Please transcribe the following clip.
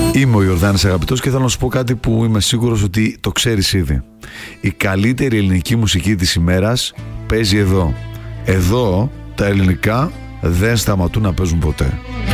Είμαι ο Ιορδάνης Αγαπητός και θέλω να σου πω κάτι που είμαι σίγουρος ότι το ξέρεις ήδη. Η καλύτερη ελληνική μουσική της ημέρας παίζει εδώ. Εδώ τα ελληνικά δεν σταματούν να παίζουν ποτέ.